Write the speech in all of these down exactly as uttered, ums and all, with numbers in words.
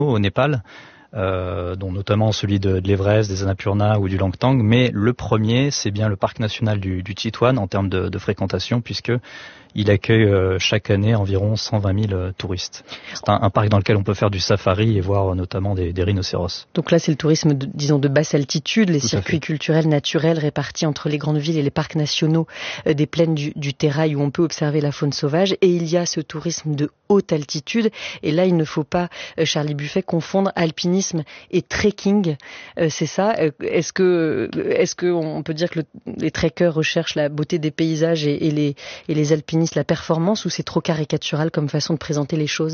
au Népal. Euh, dont notamment celui de, de l'Everest, des Annapurna ou du Langtang, mais le premier, c'est bien le parc national du, du Chitwan en termes de, de fréquentation, puisque il accueille euh, chaque année environ cent vingt mille euh, touristes. C'est un, un parc dans lequel on peut faire du safari et voir euh, notamment des, des rhinocéros. Donc là, c'est le tourisme, de, disons, de basse altitude, les Tout circuits culturels naturels répartis entre les grandes villes et les parcs nationaux euh, des plaines du, du Terai où on peut observer la faune sauvage. Et il y a ce tourisme de haute altitude. Et là, il ne faut pas, euh, Charlie Buffet, confondre alpinisme et trekking. Euh, c'est ça. Euh, est-ce que, est-ce que on peut dire que le, les trekkers recherchent la beauté des paysages et, et les, et les alpinistes la performance, ou c'est trop caricatural comme façon de présenter les choses?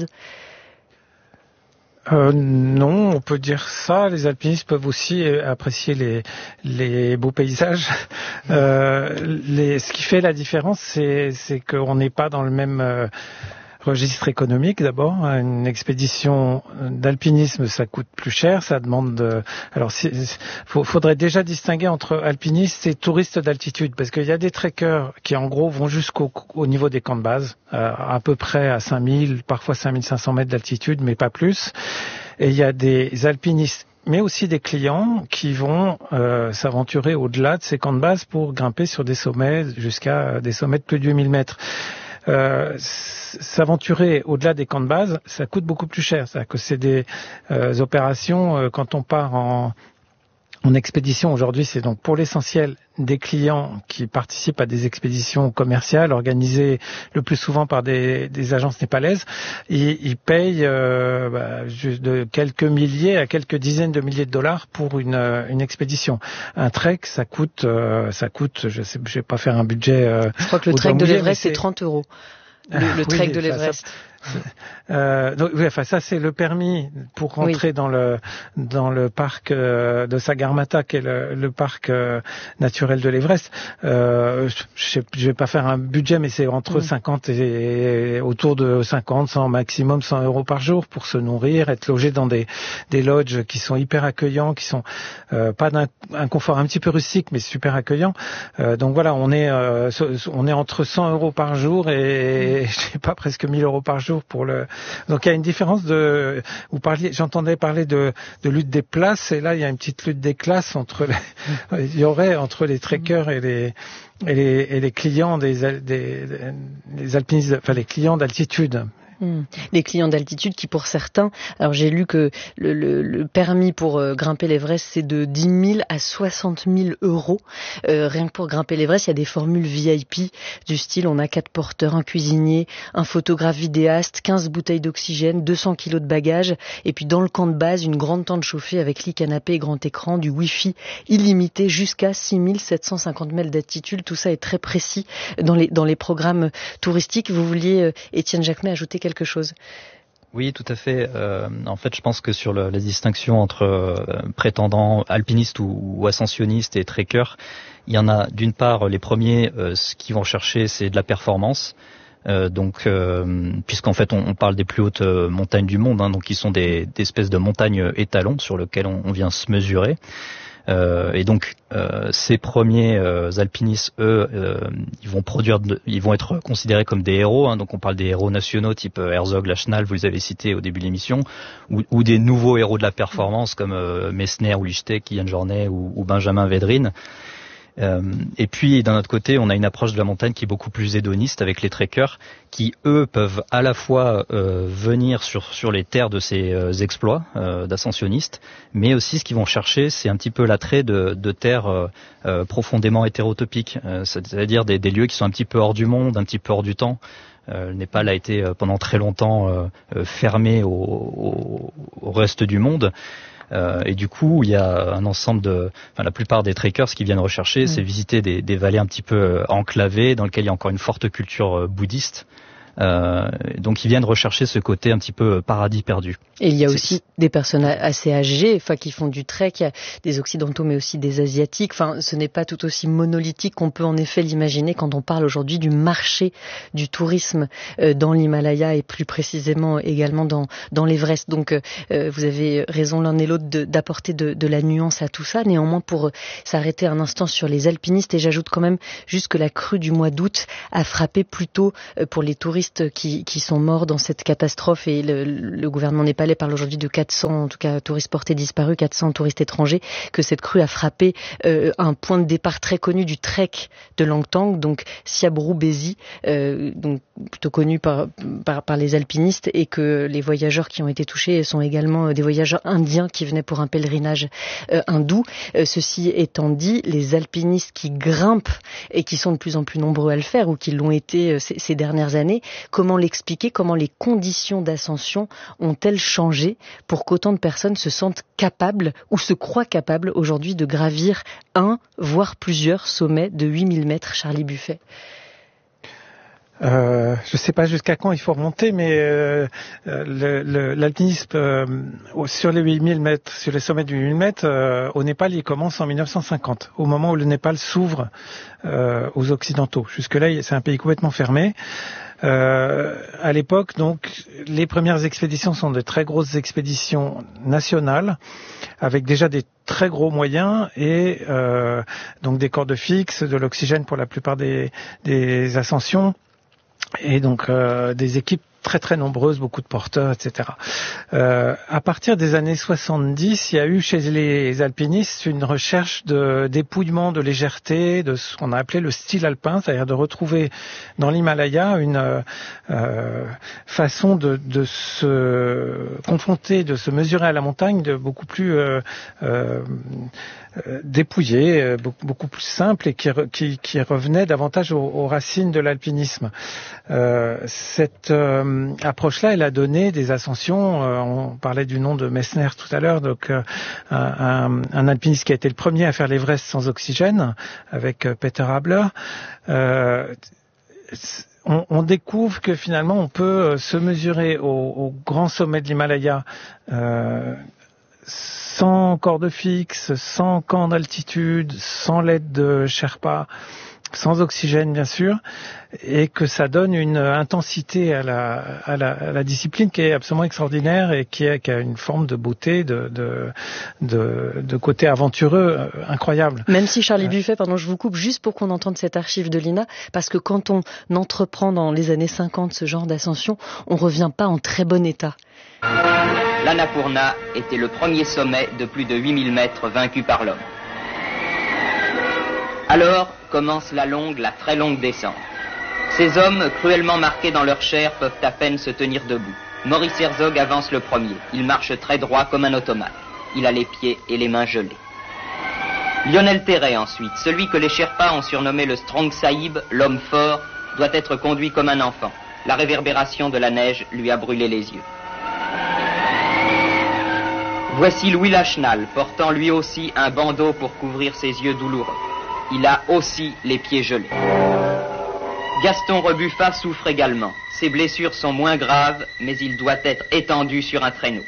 Euh, non, on peut dire ça. Les alpinistes peuvent aussi apprécier les, les beaux paysages. Euh, les, ce qui fait la différence, c'est, c'est qu'on n'est pas dans le même euh, registre économique. D'abord, une expédition d'alpinisme, ça coûte plus cher, ça demande. De... Alors, il faudrait déjà distinguer entre alpinistes et touristes d'altitude, parce qu'il y a des trekkers qui, en gros, vont jusqu'au au niveau des camps de base, euh, à peu près à cinq mille, parfois cinq mille cinq cents mètres d'altitude, mais pas plus. Et il y a des alpinistes, mais aussi des clients qui vont euh, s'aventurer au-delà de ces camps de base pour grimper sur des sommets jusqu'à des sommets de plus de huit mille mètres. Euh, s'aventurer au-delà des camps de base, ça coûte beaucoup plus cher. C'est-à-dire que c'est des euh, opérations, euh, quand on part en, en expédition aujourd'hui, c'est donc pour l'essentiel des clients qui participent à des expéditions commerciales organisées le plus souvent par des, des agences népalaises. Ils, ils payent euh, bah, juste de quelques milliers à quelques dizaines de milliers de dollars pour une, une expédition. Un trek, ça coûte, euh, ça coûte. Je sais, je vais pas faire un budget. Euh, je crois que le trek de l'Everest c'est trente euros. Le, le trek oui, de l'Everest. Ça, Euh, donc, oui, enfin, ça c'est le permis pour rentrer oui. dans le dans le parc euh, de Sagarmatha, qui est le, le parc euh, naturel de l'Everest. Euh, je, je vais pas faire un budget, mais c'est entre oui. cinquante et, et autour de cinquante, cent maximum cent euros par jour pour se nourrir, être logé dans des des lodges qui sont hyper accueillants, qui sont euh, pas d'un un confort un petit peu rustique, mais super accueillants. Euh, donc voilà, on est euh, on est entre cent euros par jour et, et je sais pas presque mille euros par jour pour le. Donc il y a une différence de. Vous parliez, j'entendais parler de, de lutte des places, et là il y a une petite lutte des classes entre les. Il y aurait entre les trekkers et les et les, et les clients des, des, des alpinistes, enfin les clients d'altitude. Mmh. Les clients d'altitude qui, pour certains, alors j'ai lu que le, le, le permis pour euh, grimper l'Everest c'est de dix mille à soixante mille euros. Euh, rien que pour grimper l'Everest, il y a des formules V I P du style on a quatre porteurs, un cuisinier, un photographe vidéaste, quinze bouteilles d'oxygène, deux cents kilos de bagages, et puis dans le camp de base, une grande tente chauffée avec lit canapé et grand écran, du Wi-Fi illimité jusqu'à six mille sept cent cinquante mètres d'altitude. Tout ça est très précis dans les, dans les programmes touristiques. Vous vouliez, euh, Étienne Jacquemet, ajouter quelque chose? Oui, tout à fait. Euh, en fait, je pense que sur le, la distinction entre euh, prétendants alpinistes ou, ou ascensionnistes et trekkers, il y en a d'une part les premiers, euh, ce qu'ils vont chercher, c'est de la performance. Euh, donc, euh, puisqu'en fait, on, on parle des plus hautes euh, montagnes du monde, hein, donc qui sont des, des espèces de montagnes étalons sur lesquelles on, on vient se mesurer. Euh, et donc euh, ces premiers euh, alpinistes, eux, euh, ils vont produire, de, ils vont être considérés comme des héros. Hein, donc on parle des héros nationaux type Herzog, Lachenal, vous les avez cités au début de l'émission, ou, ou des nouveaux héros de la performance comme euh, Messner ou Lichtek, Yann Jornet ou, ou Benjamin Védrine. Euh, et puis d'un autre côté, on a une approche de la montagne qui est beaucoup plus hédoniste avec les trekkers, qui eux peuvent à la fois euh, venir sur sur les terres de ces euh, exploits euh, d'ascensionnistes, mais aussi ce qu'ils vont chercher, c'est un petit peu l'attrait de, de terres euh, euh, profondément hétérotopiques, euh, c'est-à-dire des, des lieux qui sont un petit peu hors du monde, un petit peu hors du temps. Euh, le Népal a été euh, pendant très longtemps euh, euh, fermé au, au, au reste du monde. Euh, et du coup, il y a un ensemble de, enfin, la plupart des trekkers, ce qu'ils viennent rechercher, mmh. c'est visiter des, des vallées un petit peu enclavées, dans lesquelles il y a encore une forte culture bouddhiste. Euh, donc ils viennent rechercher ce côté un petit peu paradis perdu. Et il y a c'est... aussi des personnes assez âgées, enfin qui font du trek, il y a des occidentaux mais aussi des asiatiques. Enfin, ce n'est pas tout aussi monolithique qu'on peut en effet l'imaginer quand on parle aujourd'hui du marché du tourisme euh, dans l'Himalaya et plus précisément également dans dans l'Everest. Donc euh, vous avez raison l'un et l'autre de, d'apporter de, de la nuance à tout ça. Néanmoins, pour s'arrêter un instant sur les alpinistes, et j'ajoute quand même juste que la crue du mois d'août a frappé plutôt euh, pour les touristes touristes qui, qui sont morts dans cette catastrophe et le, le gouvernement népalais parle aujourd'hui de quatre cents, en tout cas touristes portés disparus, quatre cents touristes étrangers, que cette crue a frappé euh, un point de départ très connu du trek de Langtang, donc Siabru Bezi, euh, donc plutôt connu par, par, par les alpinistes, et que les voyageurs qui ont été touchés sont également des voyageurs indiens qui venaient pour un pèlerinage euh, hindou. Euh, ceci étant dit, les alpinistes qui grimpent et qui sont de plus en plus nombreux à le faire ou qui l'ont été euh, ces, ces dernières années, comment l'expliquer? Comment les conditions d'ascension ont-elles changé pour qu'autant de personnes se sentent capables ou se croient capables aujourd'hui de gravir un, voire plusieurs sommets de huit mille mètres, Charlie Buffet? Euh, je ne sais pas jusqu'à quand il faut remonter, mais euh, le, le, l'alpinisme euh, sur les huit mille mètres, sur les sommets du huit mille mètres, euh, au Népal, il commence en mille neuf cent cinquante, au moment où le Népal s'ouvre euh, aux Occidentaux. Jusque-là, c'est un pays complètement fermé. Euh, à l'époque, donc, les premières expéditions sont de très grosses expéditions nationales, avec déjà des très gros moyens et euh, donc des cordes fixes, de l'oxygène pour la plupart des, des ascensions. Et donc euh, des équipes très très nombreuses, beaucoup de porteurs, et cetera. Euh, à partir des années soixante-dix, il y a eu chez les alpinistes une recherche de dépouillement, de légèreté, de ce qu'on a appelé le style alpin, c'est-à-dire de retrouver dans l'Himalaya une euh, façon de, de se confronter, de se mesurer à la montagne, de beaucoup plus euh, euh, dépouillé, beaucoup, beaucoup plus simple et qui, qui, qui revenait davantage aux, aux racines de l'alpinisme. Euh, cette euh, approche-là, elle a donné des ascensions. Euh, on parlait du nom de Messner tout à l'heure, donc euh, un, un alpiniste qui a été le premier à faire l'Everest sans oxygène, avec euh, Peter Habler. Euh, On, on découvre que finalement on peut se mesurer au, au grand sommet de l'Himalaya euh, sans corde fixe, sans camp d'altitude, sans l'aide de Sherpa, sans oxygène bien sûr, et que ça donne une intensité à la, à la, à la discipline qui est absolument extraordinaire et qui a, qui a une forme de beauté, de, de, de, de côté aventureux incroyable. Même si Charlie Buffet, pardon, je vous coupe juste pour qu'on entende cette archive de l'I N A, parce que quand on entreprend dans les années cinquante ce genre d'ascension, on revient pas en très bon état. L'Annapurna était le premier sommet de plus de huit mille mètres vaincu par l'homme. Alors commence la longue, la très longue descente. Ces hommes, cruellement marqués dans leur chair, peuvent à peine se tenir debout. Maurice Herzog avance le premier. Il marche très droit comme un automate. Il a les pieds et les mains gelés. Lionel Terray ensuite, celui que les Sherpas ont surnommé le Strong Sahib, l'homme fort, doit être conduit comme un enfant. La réverbération de la neige lui a brûlé les yeux. Voici Louis Lachenal, portant lui aussi un bandeau pour couvrir ses yeux douloureux. Il a aussi les pieds gelés. Gaston Rebuffa souffre également. Ses blessures sont moins graves, mais il doit être étendu sur un traîneau.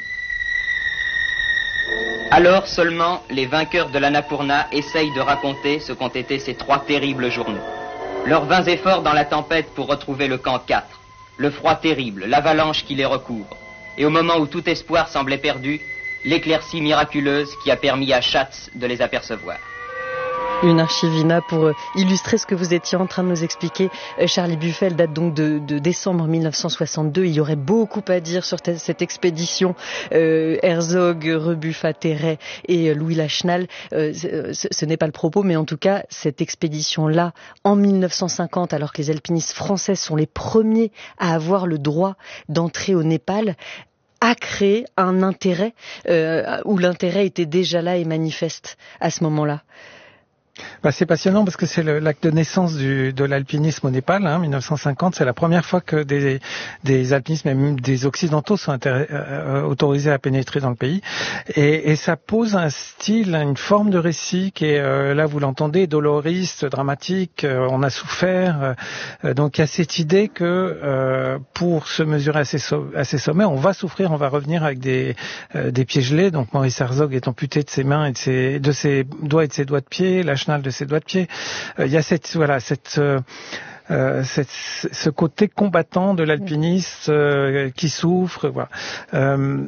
Alors seulement, les vainqueurs de l'Annapurna essayent de raconter ce qu'ont été ces trois terribles journées. Leurs vains efforts dans la tempête pour retrouver le camp quatre, le froid terrible, l'avalanche qui les recouvre, et au moment où tout espoir semblait perdu, l'éclaircie miraculeuse qui a permis à Schatz de les apercevoir. Une archivina pour illustrer ce que vous étiez en train de nous expliquer. Charlie Buffet, elle date donc de, de décembre mille neuf cent soixante-deux. Il y aurait beaucoup à dire sur te, cette expédition. Euh, Herzog, Rebuffa, Terray et Louis Lachenal. Euh, ce, ce n'est pas le propos, mais en tout cas, cette expédition-là, en mille neuf cent cinquante, alors que les alpinistes français sont les premiers à avoir le droit d'entrer au Népal, a créé un intérêt, euh, où l'intérêt était déjà là et manifeste à ce moment-là. Bah, c'est passionnant parce que c'est le, l'acte de naissance du, de l'alpinisme au Népal, hein, mille neuf cent cinquante. C'est la première fois que des, des alpinistes, même des occidentaux, sont intér- euh, autorisés à pénétrer dans le pays. Et, et ça pose un style, une forme de récit qui est, euh, là vous l'entendez, doloriste, dramatique. Euh, on a souffert. Euh, donc il y a cette idée que euh, pour se mesurer à ces, so- à ces sommets, on va souffrir, on va revenir avec des, euh, des pieds gelés. Donc Maurice Herzog est amputé de ses mains et de ses, de ses doigts et de ses doigts de pied. Lachenal de ses doigts de pied. Euh, il y a cette voilà cette euh, euh, cette, ce côté combattant de l'alpiniste euh, qui souffre. Voilà. Euh,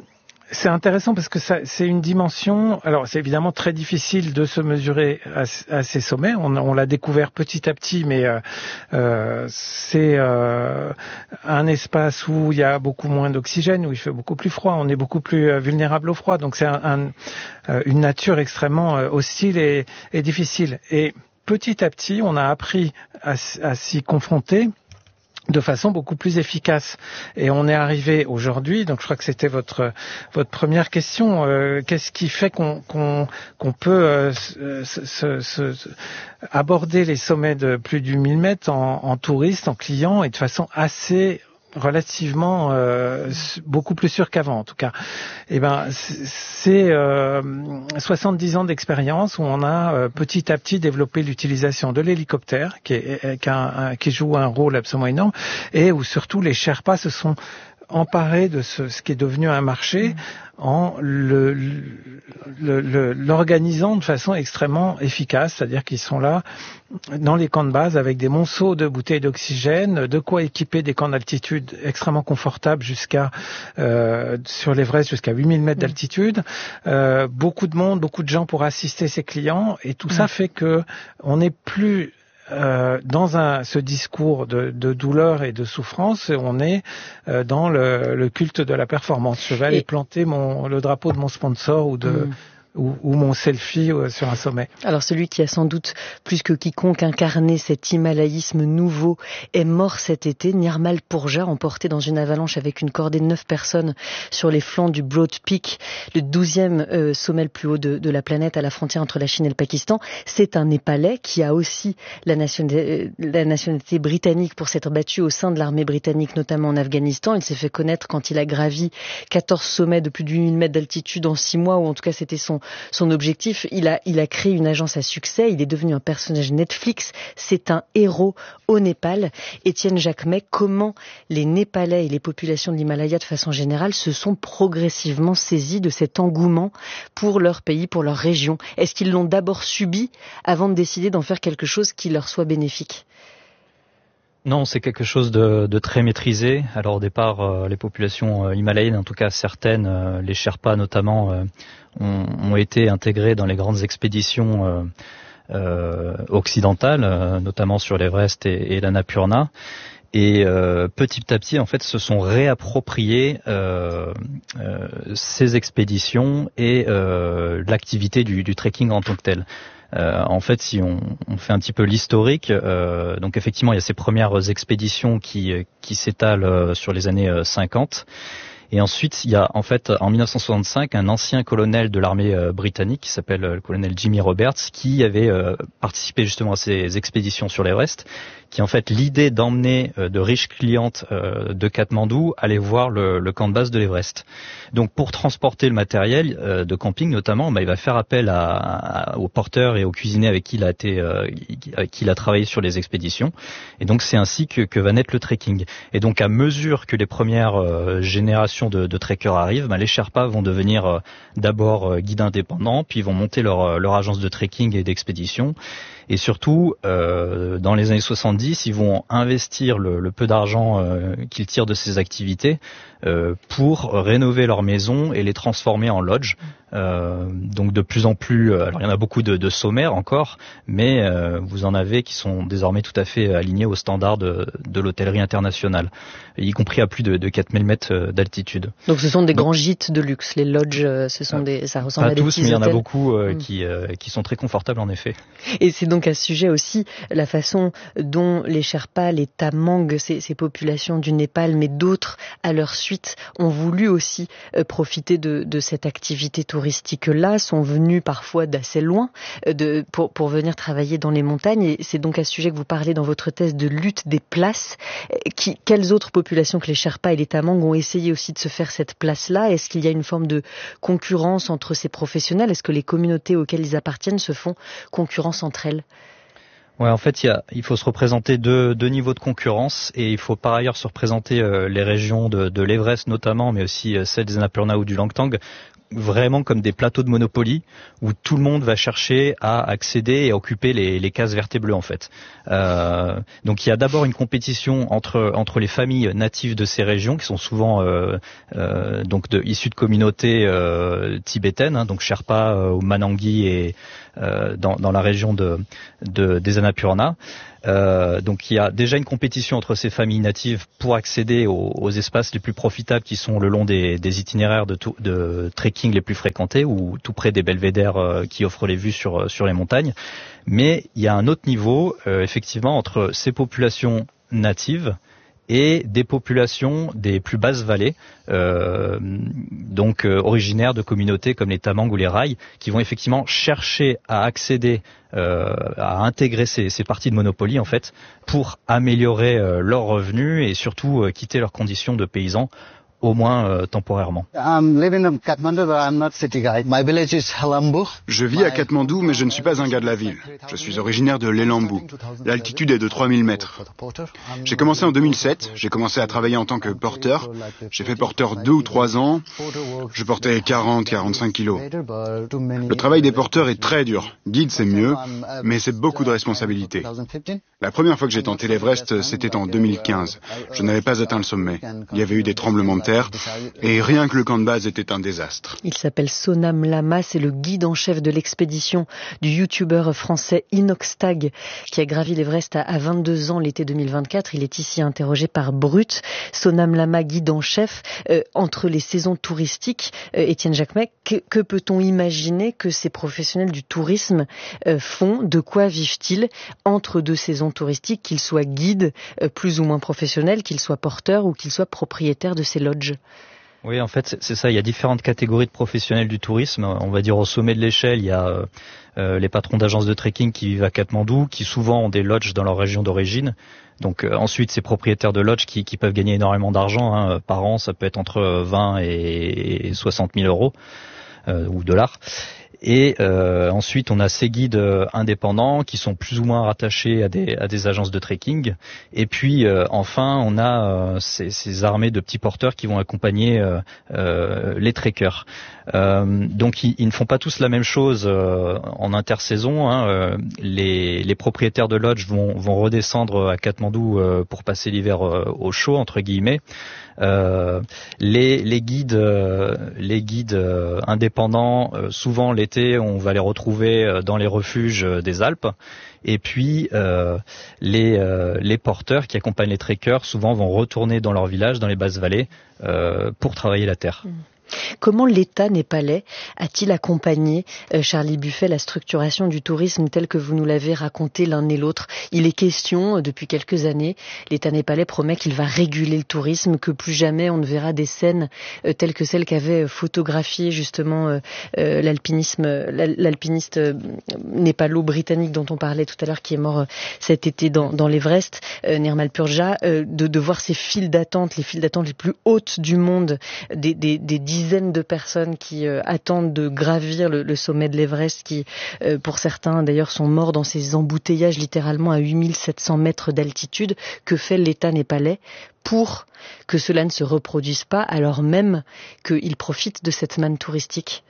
C'est intéressant parce que ça, c'est une dimension. Alors, c'est évidemment très difficile de se mesurer à, à ces sommets. On, on l'a découvert petit à petit, mais euh, euh, c'est euh, un espace où il y a beaucoup moins d'oxygène, où il fait beaucoup plus froid. On est beaucoup plus euh, vulnérable au froid. Donc, c'est un, un, euh, une nature extrêmement euh, hostile et, et difficile. Et petit à petit, on a appris à, à s'y confronter de façon beaucoup plus efficace. Et on est arrivé aujourd'hui, donc je crois que c'était votre votre première question, euh, qu'est-ce qui fait qu'on qu'on qu'on peut euh, se, se, se, se aborder les sommets de plus du mille mètres en, en touriste, en client, et de façon assez relativement euh, beaucoup plus sûr qu'avant en tout cas. Eh ben c'est euh, soixante-dix ans d'expérience où on a euh, petit à petit développé l'utilisation de l'hélicoptère qui, est, qui, a un, qui joue un rôle absolument énorme et où surtout les Sherpas se sont emparés de ce, ce qui est devenu un marché mmh. en le, le, le, l'organisant de façon extrêmement efficace, c'est-à-dire qu'ils sont là dans les camps de base avec des monceaux de bouteilles d'oxygène, de quoi équiper des camps d'altitude extrêmement confortables jusqu'à euh, sur l'Everest jusqu'à huit mille mètres d'altitude, euh, beaucoup de monde, beaucoup de gens pour assister ces clients et tout mmh. ça fait que on n'est plus Euh, dans un, ce discours de, de douleur et de souffrance, on est euh, dans le, le culte de la performance. Je vais aller et... planter mon, le drapeau de mon sponsor ou de... Mmh. Ou, ou mon selfie sur un sommet. Alors celui qui a sans doute plus que quiconque incarné cet himalayisme nouveau est mort cet été. Nirmal Purja, emporté dans une avalanche avec une cordée de neuf personnes sur les flancs du Broad Peak, le douzième euh, sommet le plus haut de, de la planète à la frontière entre la Chine et le Pakistan. C'est un Népalais qui a aussi la nationalité, la nationalité britannique pour s'être battu au sein de l'armée britannique, notamment en Afghanistan. Il s'est fait connaître quand il a gravi quatorze sommets de plus de huit mille mètres d'altitude en six mois, ou en tout cas c'était son Son objectif. Il a, il a créé une agence à succès, il est devenu un personnage Netflix, c'est un héros au Népal. Étienne Jacquemet, comment les Népalais et les populations de l'Himalaya de façon générale se sont progressivement saisis de cet engouement pour leur pays, pour leur région? Est-ce qu'ils l'ont d'abord subi avant de décider d'en faire quelque chose qui leur soit bénéfique? Non, c'est quelque chose de, de très maîtrisé. Alors au départ, euh, les populations euh, himalayennes, en tout cas certaines, euh, les Sherpas notamment, euh, ont, ont été intégrées dans les grandes expéditions euh, euh, occidentales, euh, notamment sur l'Everest et, et l'Annapurna. Et euh, petit à petit, en fait, se sont réappropriés euh, euh, ces expéditions et euh, l'activité du, du trekking en tant que tel. Euh, en fait, si on, on fait un petit peu l'historique, euh, donc effectivement, il y a ces premières expéditions qui, qui s'étalent sur les années cinquante. Et ensuite, il y a en fait en dix-neuf cent soixante-cinq un ancien colonel de l'armée euh, britannique qui s'appelle le colonel Jimmy Roberts, qui avait euh, participé justement à ces expéditions sur l'Everest, qui en fait l'idée d'emmener euh, de riches clientes euh, de Katmandou aller voir le, le camp de base de l'Everest. Donc pour transporter le matériel euh, de camping notamment, bah, il va faire appel à, à, aux porteurs et aux cuisiniers avec qui il a été, euh, avec qui il a travaillé sur les expéditions. Et donc c'est ainsi que, que va naître le trekking. Et donc à mesure que les premières euh, générations de, de trekkers arrivent, bah, les Sherpas vont devenir euh, d'abord euh, guides indépendants, puis ils vont monter leur, leur agence de trekking et d'expédition. Et surtout, euh, dans les années soixante-dix, ils vont investir le, le peu d'argent euh, qu'ils tirent de ces activités euh, pour rénover leurs maisons et les transformer en lodge. Euh, donc de plus en plus, alors il y en a beaucoup de, de sommaires encore, mais euh, vous en avez qui sont désormais tout à fait alignés aux standards de, de l'hôtellerie internationale, y compris à plus de, de quatre mille mètres d'altitude. Donc ce sont des donc, grands gîtes de luxe, les lodges, ce sont des, ça ressemble à des tous, petits mais il y en a hôtels. beaucoup euh, mmh. qui, euh, qui sont très confortables en effet. Et c'est donc à ce sujet aussi la façon dont les Sherpas, les Tamang, ces, ces populations du Népal, mais d'autres à leur suite, ont voulu aussi euh, profiter de, de cette activité touristique-là, sont venus parfois d'assez loin euh, de, pour, pour venir travailler dans les montagnes. Et c'est donc à ce sujet que vous parlez dans votre thèse de lutte des places. Qui, quelles autres populations que les Sherpas et les Tamang ont essayé aussi de se faire cette place-là? Est-ce qu'il y a une forme de concurrence entre ces professionnels? Est-ce que les communautés auxquelles ils appartiennent se font concurrence entre elles? Ouais, en fait, il, y a, il faut se représenter deux, deux niveaux de concurrence et il faut par ailleurs se représenter euh, les régions de, de l'Everest notamment, mais aussi euh, celles des Annapurna ou du Langtang, vraiment comme des plateaux de Monopoly où tout le monde va chercher à accéder et à occuper les, les cases vertes et bleues en fait. Euh, donc il y a d'abord une compétition entre entre les familles natives de ces régions qui sont souvent euh, euh, donc de, issues de communautés euh, tibétaines, hein, donc Sherpa euh, ou Manangi et euh, dans, dans la région de, de des Annapurna. Euh, donc il y a déjà une compétition entre ces familles natives pour accéder aux, aux espaces les plus profitables qui sont le long des, des itinéraires de, tout, de trekking les plus fréquentés ou tout près des belvédères euh, qui offrent les vues sur, sur les montagnes. Mais il y a un autre niveau euh, effectivement entre ces populations natives et des populations des plus basses vallées, euh, donc euh, originaires de communautés comme les Tamang ou les Rai, qui vont effectivement chercher à accéder, euh, à intégrer ces, ces parties de Monopoly en fait, pour améliorer euh, leurs revenus et surtout euh, quitter leurs conditions de paysans, au moins euh, temporairement. Je vis à Katmandou, mais je ne suis pas un gars de la ville. Je suis originaire de l'Elambou. L'altitude est de trois mille mètres. J'ai commencé en deux mille sept, j'ai commencé à travailler en tant que porteur. J'ai fait porteur deux ou trois ans. Je portais quarante à quarante-cinq kilos. Le travail des porteurs est très dur. Guide, c'est mieux, mais c'est beaucoup de responsabilités. La première fois que j'ai tenté l'Everest, c'était en deux mille quinze. Je n'avais pas atteint le sommet. Il y avait eu des tremblements de terre. Et rien que le camp de base était un désastre. Il s'appelle Sonam Lama, c'est le guide en chef de l'expédition du youtubeur français Inoxtag qui a gravi l'Everest à vingt-deux ans l'été deux mille vingt-quatre. Il est ici interrogé par Brut. Sonam Lama, guide en chef, euh, entre les saisons touristiques, euh, Étienne Jacquemet, que, que peut-on imaginer que ces professionnels du tourisme euh, font? De quoi vivent-ils entre deux saisons touristiques, qu'ils soient guides euh, plus ou moins professionnels, qu'ils soient porteurs ou qu'ils soient propriétaires de ces lodges? Oui, en fait, c'est ça. Il y a différentes catégories de professionnels du tourisme. On va dire au sommet de l'échelle, il y a euh, les patrons d'agences de trekking qui vivent à Katmandou, qui souvent ont des lodges dans leur région d'origine. Donc euh, ensuite, ces propriétaires de lodges qui, qui peuvent gagner énormément d'argent hein, par an, ça peut être entre vingt et soixante mille euros euh, ou dollars. Et euh, ensuite, on a ces guides euh, indépendants qui sont plus ou moins rattachés à des, à des agences de trekking. Et puis, euh, enfin, on a euh, ces, ces armées de petits porteurs qui vont accompagner euh, euh, les trekkers. Euh, donc, ils, ils ne font pas tous la même chose euh, en intersaison. Hein. Euh, les, les propriétaires de lodge vont, vont redescendre à Katmandou euh, pour passer l'hiver euh, au chaud, entre guillemets. Euh, les, les guides, euh, les guides euh, indépendants, euh, souvent l'été, on va les retrouver euh, dans les refuges euh, des Alpes. Et puis euh, les, euh, les porteurs qui accompagnent les trekkers, souvent vont retourner dans leur village, dans les basses vallées, euh, pour travailler la terre. Mmh. Comment l'État népalais a-t-il accompagné, euh, Charlie Buffet, la structuration du tourisme telle que vous nous l'avez raconté l'un et l'autre? Il est question, euh, depuis quelques années, l'État népalais promet qu'il va réguler le tourisme, que plus jamais on ne verra des scènes euh, telles que celles qu'avait photographié justement euh, euh, l'alpinisme, l'alpiniste euh, népalo-britannique dont on parlait tout à l'heure, qui est mort euh, cet été dans, dans l'Everest, euh, Nirmal Purja, euh, de, de voir ces files d'attente, les files d'attente les plus hautes du monde, des, des, des dizaines de personnes qui euh, attendent de gravir le, le sommet de l'Everest, qui euh, pour certains d'ailleurs sont morts dans ces embouteillages littéralement à huit mille sept cents mètres d'altitude. Que fait l'État népalais pour que cela ne se reproduise pas, alors même qu'il profite de cette manne touristique?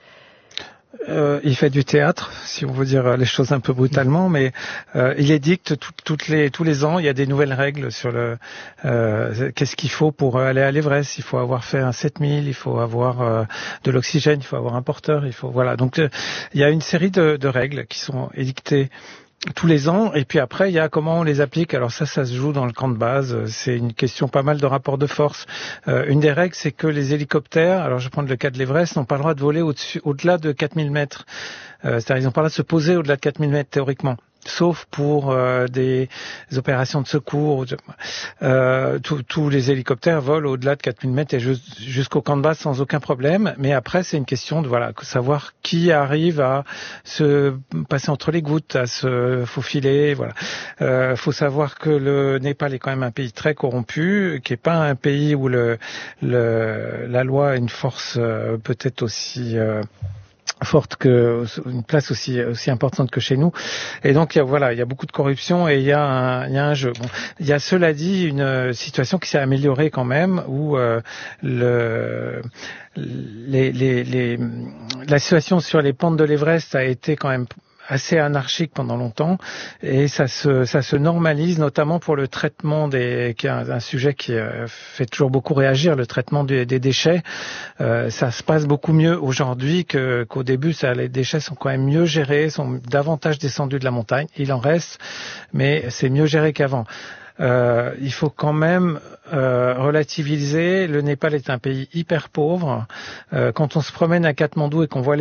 Euh, il fait du théâtre, si on veut dire les choses un peu brutalement, mais euh, il édicte tout, toutes les, tous les ans, il y a des nouvelles règles sur le euh, qu'est-ce qu'il faut pour aller à l'Everest. Il faut avoir fait un sept mille, il faut avoir euh, de l'oxygène, il faut avoir un porteur, il faut voilà. Donc euh, il y a une série de, de règles qui sont édictées tous les ans, et puis après il y a comment on les applique. Alors ça, ça se joue dans le camp de base. C'est une question pas mal de rapport de force. Euh, une des règles, c'est que les hélicoptères, alors je vais prendre le cas de l'Everest, n'ont pas le droit de voler au-dessus, au-delà de quatre mille mètres. Euh, c'est-à-dire ils n'ont pas le droit de se poser au-delà de quatre mille mètres théoriquement, sauf pour euh, des opérations de secours. Euh, tous les hélicoptères volent au-delà de quatre mille mètres et jusqu'au camp de base sans aucun problème. Mais après, c'est une question de voilà savoir qui arrive à se passer entre les gouttes, à se faufiler. Voilà. Euh, faut savoir que le Népal est quand même un pays très corrompu, qui est pas un pays où le, le la loi a une force euh, peut-être aussi euh, forte que une place aussi aussi importante que chez nous, et donc il y a, voilà il y a beaucoup de corruption et il y a un il y a un jeu. Bon, il y a cela dit une situation qui s'est améliorée quand même, où euh, le les, les les la situation sur les pentes de l'Everest a été quand même assez anarchique pendant longtemps, et ça se ça se normalise, notamment pour le traitement des qui est un, un sujet qui euh, fait toujours beaucoup réagir, le traitement des, des déchets. Euh, ça se passe beaucoup mieux aujourd'hui que qu'au début. Ça, les déchets sont quand même mieux gérés, sont davantage descendus de la montagne. Il en reste, mais c'est mieux géré qu'avant. Euh, il faut quand même euh, relativiser. Le Népal est un pays hyper pauvre. Euh, quand on se promène à Katmandou et qu'on voit les